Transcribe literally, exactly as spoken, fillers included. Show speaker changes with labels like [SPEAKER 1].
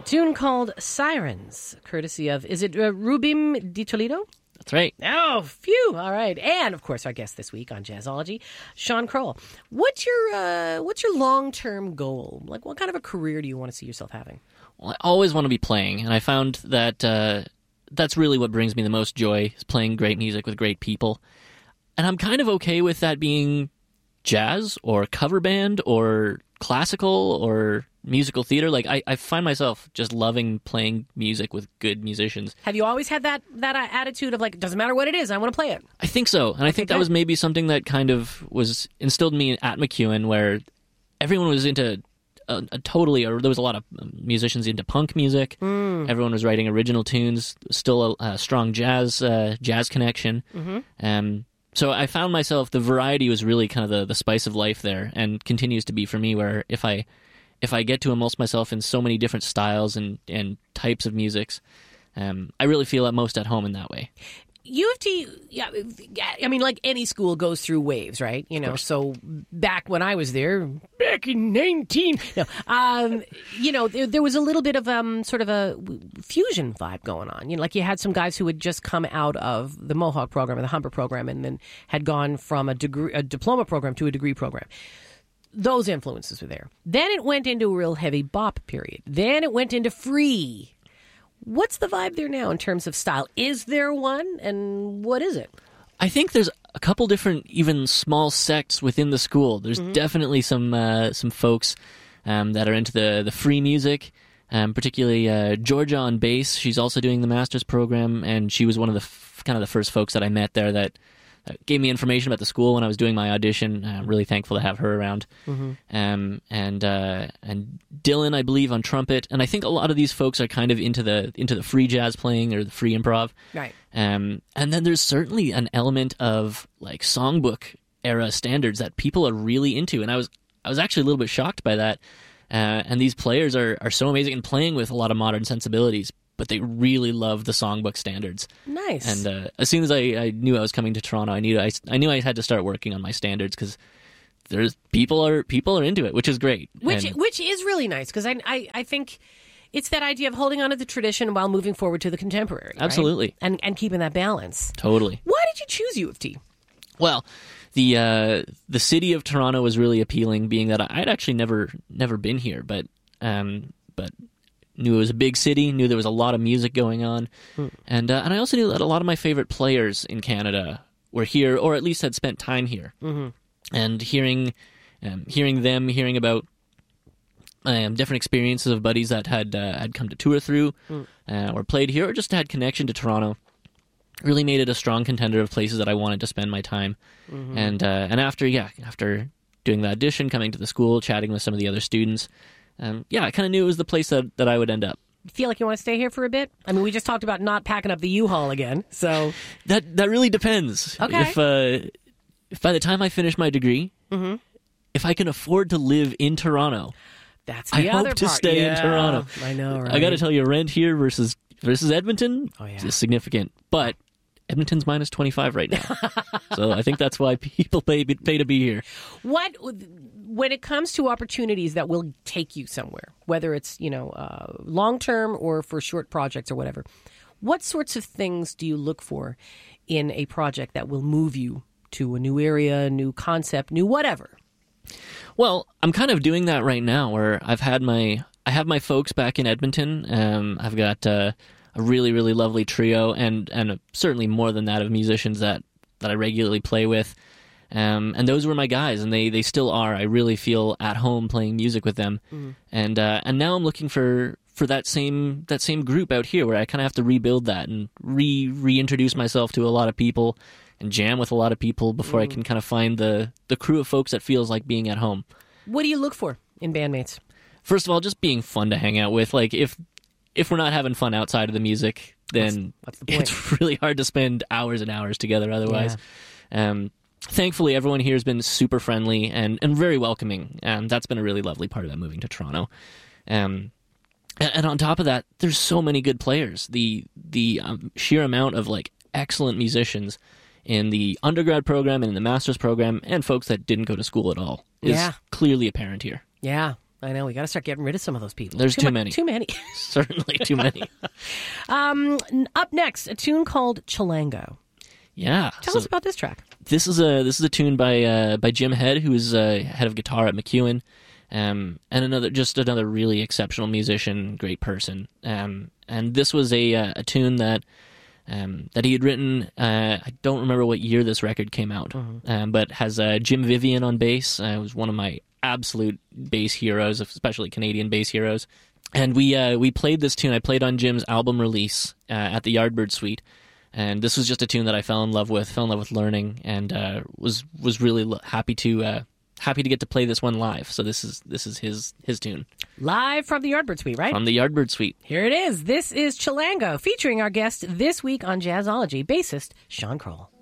[SPEAKER 1] tune called Sirens, courtesy of, is it uh, Rubim Di Toledo?
[SPEAKER 2] That's right.
[SPEAKER 1] Oh, phew. All right. And, of course, our guest this week on Jazzology, Sean Crowell. What's your uh, what's your long-term goal? Like, what kind of a career do you want to see yourself having?
[SPEAKER 2] Well, I always want to be playing, and I found that uh, that's really what brings me the most joy, is playing great music with great people. And I'm kind of okay with that being jazz or cover band or classical or musical theater. Like, I, I find myself just loving playing music with good musicians.
[SPEAKER 1] Have you always had that that uh, attitude of, like, it doesn't matter what it is, I want to play it?
[SPEAKER 2] I think so. And I think
[SPEAKER 1] Okay.
[SPEAKER 2] that was maybe something that kind of was instilled in me at MacEwan, where everyone was into a, a totally, or there was a lot of musicians into punk music. Mm. Everyone was writing original tunes, still a, a strong jazz uh, jazz connection. Mm-hmm. Um, so I found myself, the variety was really kind of the, the spice of life there, and continues to be for me, where if I if I get to immerse myself in so many different styles and, and types of musics, um, I really feel at most at home in that way.
[SPEAKER 1] U of T, yeah, I mean, like any school goes through waves, right? You know, so back when I was there, back in nineteen, no, um, you know, there, there was a little bit of um, sort of a fusion vibe going on. You know, like you had some guys who had just come out of the Mohawk program or the Humber program, and then had gone from a degree, a diploma program to a degree program. Those influences were there. Then it went into a real heavy bop period. Then it went into free. What's the vibe there now in terms of style? Is there one, and what is it?
[SPEAKER 2] I think there's a couple different, even small sects within the school. There's mm-hmm. definitely some uh, some folks um, that are into the, the free music, um, particularly uh, Georgia on bass. She's also doing the master's program, and she was one of the f- kind of the first folks that I met there that gave me information about the school when I was doing my audition. I'm really thankful to have her around. Mm-hmm. Um, and uh, and Dylan, I believe, on trumpet. And I think a lot of these folks are kind of into the into the free jazz playing or the free improv.
[SPEAKER 1] Right.
[SPEAKER 2] Um, and then there's certainly an element of like songbook era standards that people are really into. And I was I was actually a little bit shocked by that. Uh, and these players are are so amazing and playing with a lot of modern sensibilities, but they really love the songbook standards.
[SPEAKER 1] Nice.
[SPEAKER 2] And uh, as soon as I, I knew I was coming to Toronto, I knew I, I knew I had to start working on my standards, because there's people are people are into it, which is great.
[SPEAKER 1] Which
[SPEAKER 2] and,
[SPEAKER 1] which is really nice, because I, I I think it's that idea of holding on to the tradition while moving forward to the contemporary.
[SPEAKER 2] Absolutely.
[SPEAKER 1] Right? And and keeping that balance.
[SPEAKER 2] Totally.
[SPEAKER 1] Why did you choose U of T?
[SPEAKER 2] Well, the uh, the city of Toronto was really appealing, being that I'd actually never never been here, but um, but. knew it was a big city, knew there was a lot of music going on, hmm. and uh, and I also knew that a lot of my favorite players in Canada were here, or at least had spent time here. Mm-hmm. And hearing um, hearing them, hearing about um, different experiences of buddies that had uh, had come to tour through, mm. uh, or played here, or just had connection to Toronto, really made it a strong contender of places that I wanted to spend my time. Mm-hmm. And uh, and after yeah, after doing the audition, coming to the school, chatting with some of the other students. Um, yeah, I kind of knew it was the place that, that I would end up.
[SPEAKER 1] You feel like you want to stay here for a bit? I mean, we just talked about not packing up the U-Haul again, so...
[SPEAKER 2] That that really depends.
[SPEAKER 1] Okay.
[SPEAKER 2] If, uh, if by the time I finish my degree, mm-hmm. if I can afford to live in Toronto,
[SPEAKER 1] that's the
[SPEAKER 2] I
[SPEAKER 1] other
[SPEAKER 2] hope to
[SPEAKER 1] part.
[SPEAKER 2] stay
[SPEAKER 1] yeah,
[SPEAKER 2] in Toronto.
[SPEAKER 1] I know, right?
[SPEAKER 2] I got to tell you, rent here versus versus Edmonton
[SPEAKER 1] oh, yeah.
[SPEAKER 2] is significant, but Edmonton's minus twenty-five right now. So I think that's why people pay pay to be here.
[SPEAKER 1] What... When it comes to opportunities that will take you somewhere, whether it's, you know, uh, long-term or for short projects or whatever, what sorts of things do you look for in a project that will move you to a new area, new concept, new whatever?
[SPEAKER 2] Well, I'm kind of doing that right now, where I've had my, I have my folks back in Edmonton. Um, I've got uh, a really, really lovely trio, and and a, certainly more than that, of musicians that, that I regularly play with. Um, and those were my guys, and they, they still are. I really feel at home playing music with them, mm. and uh, and now I'm looking for, for that same that same group out here, where I kind of have to rebuild that and re reintroduce myself to a lot of people and jam with a lot of people before mm. I can kind of find the, the crew of folks that feels like being at home.
[SPEAKER 1] What do you look for in bandmates?
[SPEAKER 2] First of all, just being fun to hang out with. Like if if we're not having fun outside of the music, then
[SPEAKER 1] what's, what's the point?
[SPEAKER 2] It's really hard to spend hours and hours together otherwise. Yeah. Um, Thankfully, everyone here has been super friendly and, and very welcoming, and that's been a really lovely part about moving to Toronto. Um, and, and on top of that, there's so many good players. The the um, sheer amount of like excellent musicians in the undergrad program and in the master's program, and folks that didn't go to school at all, is
[SPEAKER 1] yeah.
[SPEAKER 2] clearly apparent here.
[SPEAKER 1] Yeah. I know. We got to start getting rid of some of those people.
[SPEAKER 2] There's too
[SPEAKER 1] mu-
[SPEAKER 2] many.
[SPEAKER 1] Too many.
[SPEAKER 2] Certainly too many.
[SPEAKER 1] um, up next, a tune called Chilango.
[SPEAKER 2] Yeah.
[SPEAKER 1] Tell
[SPEAKER 2] so
[SPEAKER 1] us about this track.
[SPEAKER 2] This is a this is a tune by uh, by Jim Head, who is uh, head of guitar at McEwen, um, and another just another really exceptional musician, great person. Um, and this was a uh, a tune that. Um, that he had written, uh, I don't remember what year this record came out, mm-hmm. um, but has uh, Jim Vivian on bass. Uh, was one of my absolute bass heroes, especially Canadian bass heroes. And we uh, we played this tune. I played on Jim's album release uh, at the Yardbird Suite, and this was just a tune that I fell in love with, fell in love with learning, and uh, was was really lo- happy to uh, happy to get to play this one live. So this is this is his his tune.
[SPEAKER 1] Live from the Yardbird Suite, right?
[SPEAKER 2] From the Yardbird Suite.
[SPEAKER 1] Here it is. This is Chilango, featuring our guest this week on Jazzology, bassist Sean Kroll.